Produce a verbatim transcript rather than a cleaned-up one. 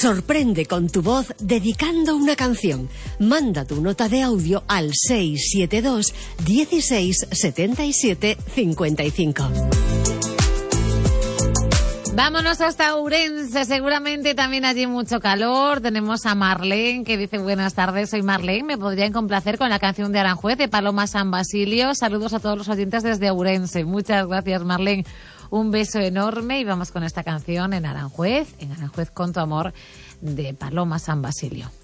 Sorprende con tu voz dedicando una canción. Manda tu nota de audio al seis siete dos, dieciséis, setenta y siete, cincuenta y cinco. Vámonos hasta Ourense, seguramente también allí mucho calor. Tenemos a Marlene, que dice: buenas tardes, soy Marlene, me podrían complacer con la canción de Aranjuez de Paloma San Basilio. Saludos a todos los oyentes desde Ourense. Muchas gracias, Marlene. Un beso enorme y vamos con esta canción en Aranjuez, en Aranjuez con tu amor, de Paloma San Basilio.